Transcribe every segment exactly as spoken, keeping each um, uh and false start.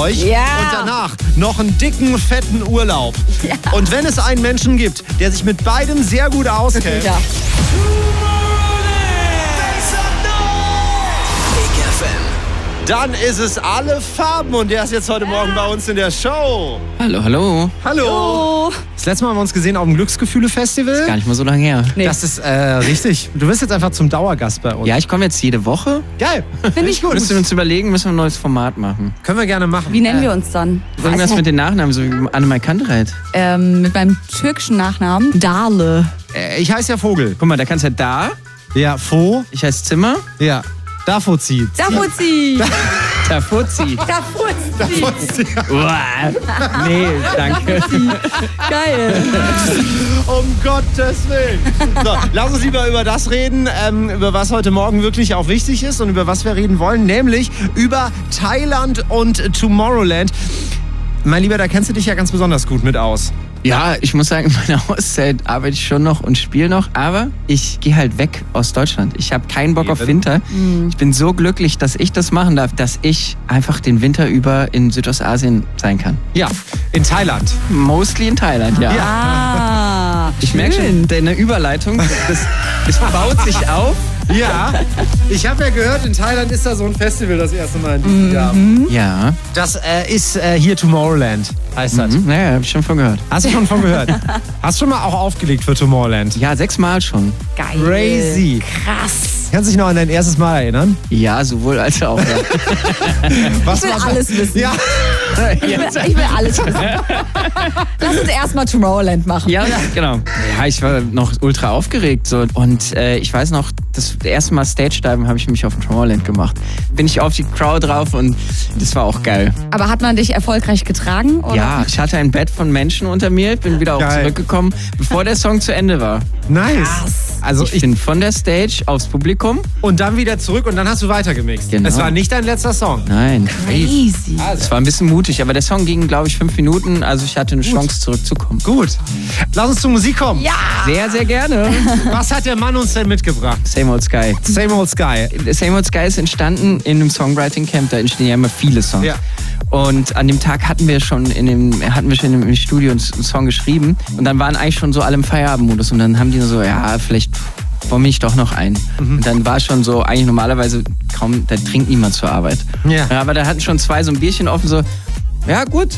euch. Ja. Und danach noch einen dicken, fetten Urlaub. Ja. Und wenn es einen Menschen gibt, der sich mit beidem sehr gut auskennt, Ja. dann ist es alle Farben und der ist jetzt heute Morgen bei uns in der Show. Hallo, hallo. Hallo. Oh. Das letzte Mal haben wir uns gesehen auf dem Glücksgefühle-Festival. Gar nicht mal so lange her. Nee. Das ist äh, richtig. Du bist jetzt einfach zum Dauergast bei uns. Ja, ich komme jetzt jede Woche. Geil. Finde ich gut. Müssen wir uns überlegen, müssen wir ein neues Format machen. Können wir gerne machen. Wie nennen wir uns dann? Irgendwas mit den Nachnamen, so wie Annemai Kantereit. Ähm, mit meinem türkischen Nachnamen Dale. Äh, ich heiße ja Vogel. Guck mal, da kannst du ja da. Ja, Fo. Ich heiße Zimmer. Ja. Da Fuzzi. Da Fuzzi. Da Fuzzi. Da Fuzzi. Uah. Nee, danke. Geil. Um Gottes Willen. So, lass uns lieber über das reden, ähm, über was heute Morgen wirklich auch wichtig ist und über was wir reden wollen, nämlich über Thailand und Tomorrowland. Mein Lieber, da kennst du dich ja ganz besonders gut mit aus. Ja, ich muss sagen, in meiner Auszeit arbeite ich schon noch und spiele noch, aber ich gehe halt weg aus Deutschland. Ich habe keinen Bock auf Winter. Ich bin so glücklich, dass ich das machen darf, dass ich einfach den Winter über in Südostasien sein kann. Ja, in Thailand. Mostly in Thailand, ja. Ah, Ich merke schon, deine Überleitung, das, das baut sich auf. Ja, ich habe ja gehört, in Thailand ist da so ein Festival das erste Mal in diesem Jahr. Ja, Das äh, ist äh, hier Tomorrowland, heißt das. mhm. naja, habe ich schon von gehört. Hast du schon von gehört? Hast du schon mal auch aufgelegt für Tomorrowland? Ja, sechsmal schon. geil. Crazy. Krass. Kannst du dich noch an dein erstes Mal erinnern? Ja, sowohl als auch. Ja. Was Ich will war's? alles wissen. Ja, Ich will, ich will alles wissen. Lass uns erstmal Tomorrowland machen. Ja, genau. Ja, ich war noch ultra aufgeregt. So. Und äh, ich weiß noch, das erste Mal Stage-Diven habe ich mich auf dem Tomorrowland gemacht. Bin ich auf die Crowd drauf und das war auch geil. Aber hat man dich erfolgreich getragen? Oder? Ja, ich hatte ein Bett von Menschen unter mir, bin wieder auch Geil. zurückgekommen, bevor der Song zu Ende war. nice. Also Ich ich, bin von der Stage aufs Publikum. und dann wieder zurück und dann hast du weitergemixt. Genau. Es war nicht dein letzter Song. Nein. Crazy. Es war ein bisschen mutig, aber der Song ging, glaube ich, fünf Minuten. Also ich hatte eine Chance, zurückzukommen. Gut. Lass uns zur Musik kommen. Ja. Sehr, sehr gerne. Was hat der Mann uns denn mitgebracht? Same Old Sky. Same Old Sky. Same Old Sky ist entstanden in einem Songwriting Camp. Da entstehen ja immer viele Songs. Ja. Und an dem Tag hatten wir schon in dem hatten wir schon im Studio einen Song geschrieben und dann waren eigentlich schon so alle im Feierabendmodus und dann haben die so, ja, vielleicht wollen wir nicht doch noch ein. Mhm. Und dann war schon so, eigentlich normalerweise kaum, da trinkt niemand zur Arbeit. Ja. Aber da hatten schon zwei so ein Bierchen offen, so, ja gut.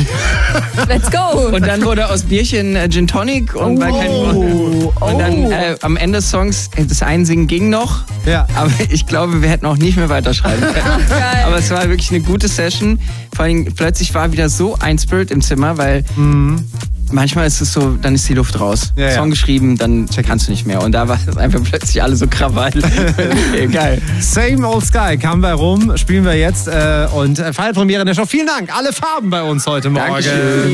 Let's go. Und dann wurde aus Bierchen äh, Gin Tonic und weil kein Oh. und dann äh, am Ende des Songs, äh, das Einsingen ging noch, Ja. aber ich glaube, wir hätten auch nicht mehr weiterschreiben können. Geil. Aber es war wirklich eine gute Session. Vor allem plötzlich war wieder so ein Spirit im Zimmer, weil manchmal ist es so, dann ist die Luft raus. Ja, ja. Song geschrieben, dann kannst du nicht mehr. Und da war es einfach plötzlich alle so Krawall. Okay, geil. Same Old Sky kam bei rum, spielen wir jetzt äh, und äh, Feierpremiere in der Show. Vielen Dank, alle Farben bei uns heute Morgen. Dankeschön.